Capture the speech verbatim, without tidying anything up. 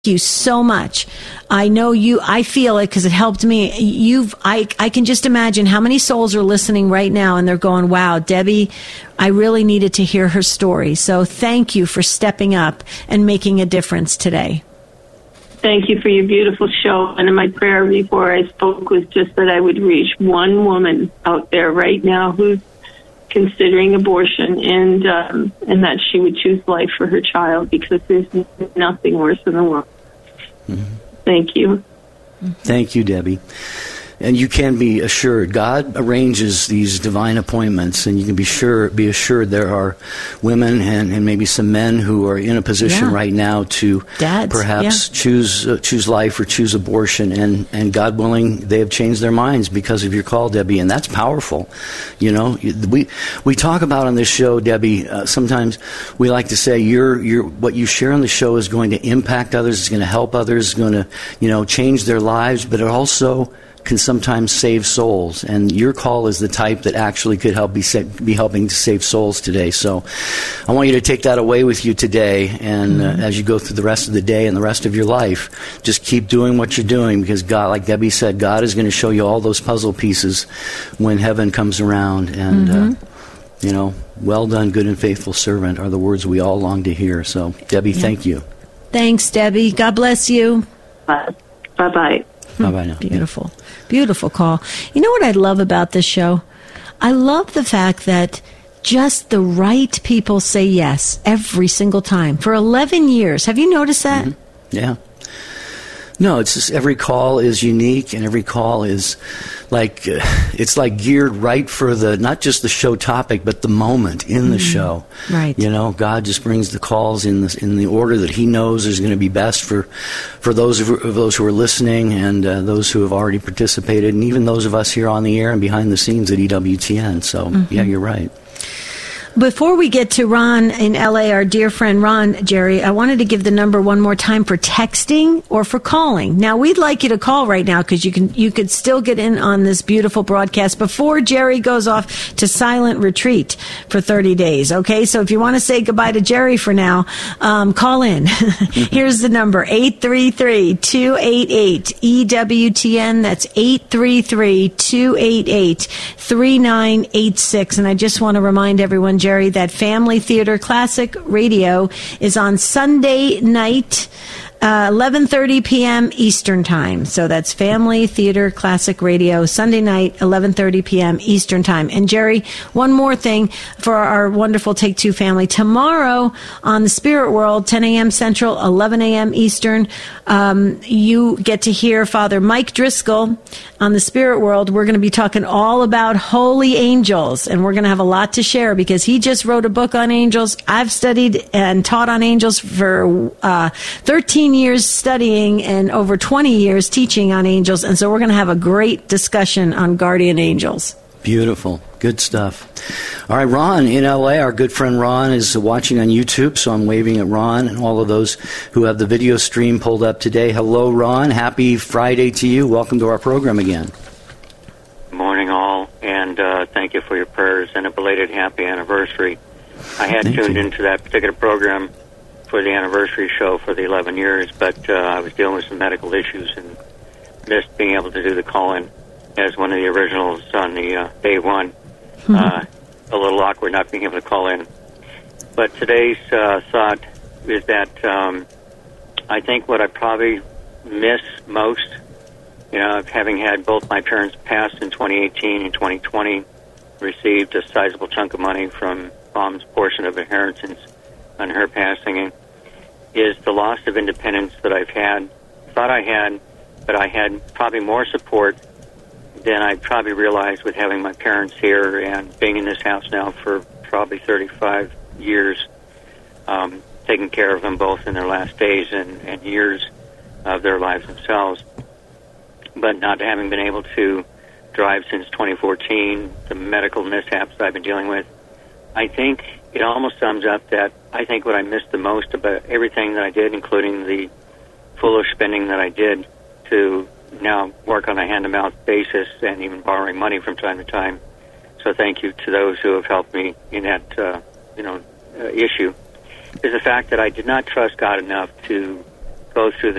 you so much. I know you, I feel it because it helped me. You've, I, I can just imagine how many souls are listening right now and they're going, wow, Debbie, I really needed to hear her story. So thank you for stepping up and making a difference today. Thank you for your beautiful show. And my prayer before I spoke was just that I would reach one woman out there right now who's considering abortion, and um, and that she would choose life for her child, because there's nothing worse in the world. Mm-hmm. Thank you. Thank you, Debbie. And you can be assured, God arranges these divine appointments, and you can be sure, be assured there are women and, and maybe some men who are in a position yeah. right now to Dads, perhaps yeah. choose uh, choose life or choose abortion, and, and God willing, they have changed their minds because of your call, Debbie, and that's powerful. You know, we we talk about on this show, Debbie. Uh, sometimes we like to say, "You're you're what you share on the show is going to impact others, is going to help others, is going to you know change their lives," but it also can sometimes save souls, and your call is the type that actually could help be sa- be helping to save souls today. So I want you to take that away with you today, and mm-hmm. uh, as you go through the rest of the day and the rest of your life, just keep doing what you're doing, because God, like Debbie said, God is going to show you all those puzzle pieces when heaven comes around. And mm-hmm. uh, you know, well done, good and faithful servant, are the words we all long to hear. So Debbie, yeah. thank you. Thanks, Debbie. God bless you. Bye. Bye-bye. Bye-bye now. Beautiful. Yeah. Beautiful call. You know what I love about this show? I love the fact that just the right people say yes every single time. For eleven years. Have you noticed that? Mm-hmm. Yeah. No, it's just every call is unique, and every call is like, uh, it's like geared right for the, not just the show topic, but the moment in the mm-hmm. show. Right. You know, God just brings the calls in the, in the order that He knows is going to be best for, for those of, of those who are listening, and uh, those who have already participated, and even those of us here on the air and behind the scenes at E W T N. So, mm-hmm. yeah, you're right. Before we get to Ron in L A, our dear friend Ron, Jerry, I wanted to give the number one more time for texting or for calling. Now, we'd like you to call right now, because you can you could still get in on this beautiful broadcast before Jerry goes off to silent retreat for thirty days. Okay, so if you want to say goodbye to Jerry for now, um, call in. Here's the number, eight three three, two eight eight, E W T N. That's eight three three, two eight eight, three nine eight six. And I just want to remind everyone, Jerry, that Family Theater Classic Radio is on Sunday night, uh, eleven thirty p.m. Eastern Time. So that's Family Theater Classic Radio, Sunday night, eleven thirty p.m. Eastern Time. And Jerry, one more thing for our wonderful Take Two family. Tomorrow on the Spirit World, ten a.m. Central, eleven a.m. Eastern, um, you get to hear Father Mike Driscoll on the Spirit World. We're going to be talking all about holy angels, and we're going to have a lot to share, because he just wrote a book on angels. I've studied and taught on angels for uh, thirteen years studying and over twenty years teaching on angels, and so we're going to have a great discussion on guardian angels. Beautiful. Good stuff. All right, Ron in L A, our good friend Ron, is watching on YouTube, so I'm waving at Ron and all of those who have the video stream pulled up today. Hello, Ron. Happy Friday to you. Welcome to our program again. Good morning, all, and uh, thank you for your prayers and a belated happy anniversary. I had thank tuned you. into that particular program for the anniversary show for the eleven years, but uh, I was dealing with some medical issues and missed being able to do the call-in as one of the originals on the uh, day one. Mm-hmm. Uh, a little awkward not being able to call in. But today's uh, thought is that um, I think what I probably miss most, you know, having had both my parents pass in twenty eighteen and twenty twenty, received a sizable chunk of money from Mom's portion of inheritance on her passing, is the loss of independence that I've had, thought I had, but I had probably more support than I probably realized with having my parents here and being in this house now for probably thirty-five years, um, taking care of them both in their last days and, and years of their lives themselves. But not having been able to drive since twenty fourteen, the medical mishaps I've been dealing with, I think it almost sums up that I think what I missed the most about everything that I did, including the foolish spending that I did to now work on a hand-to-mouth basis and even borrowing money from time to time. So thank you to those who have helped me in that, uh, you know, uh, issue, is the fact that I did not trust God enough to go through the